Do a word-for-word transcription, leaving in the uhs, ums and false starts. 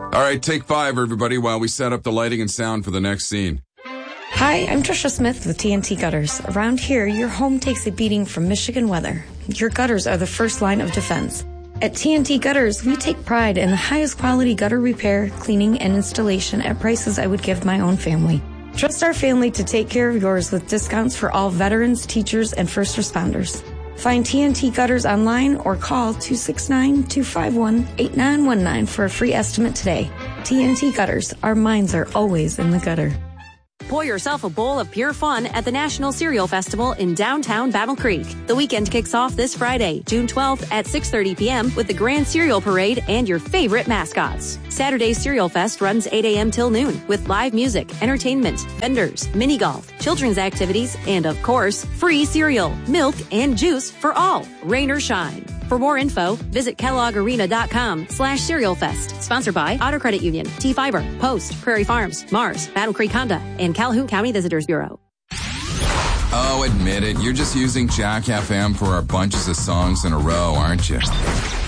All right, take five, everybody, while we set up the lighting and sound for the next scene. Hi, I'm Trisha Smith with T N T Gutters. Around here, your home takes a beating from Michigan weather. Your gutters are the first line of defense. At T N T Gutters, we take pride in the highest quality gutter repair, cleaning, and installation at prices I would give my own family. Trust our family to take care of yours with discounts for all veterans, teachers, and first responders. Find T N T Gutters online or call two six nine, two five one, eight nine one nine for a free estimate today. T N T Gutters, our minds are always in the gutter. Pour yourself a bowl of pure fun at the National Cereal Festival in downtown Battle Creek. The weekend kicks off this Friday, June twelfth at six thirty p.m. with the Grand Cereal Parade and your favorite mascots. Saturday's Cereal Fest runs eight a.m. till noon with live music, entertainment, vendors, mini golf, children's activities, and of course, free cereal, milk, and juice for all, rain or shine. For more info, visit kelloggarena.com slash cereal fest. Sponsored by Auto Credit Union, T-Fiber, Post, Prairie Farms, Mars, Battle Creek Honda, and Calhoun County Visitors Bureau. Oh, admit it. You're just using Jack F M for our bunches of songs in a row, aren't you?